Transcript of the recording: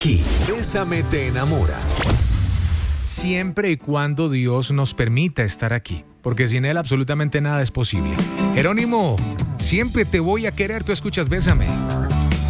Aquí, Bésame te enamora. Siempre y cuando Dios nos permita estar aquí, porque sin Él absolutamente nada es posible. Jerónimo, siempre te voy a querer, tú escuchas Bésame.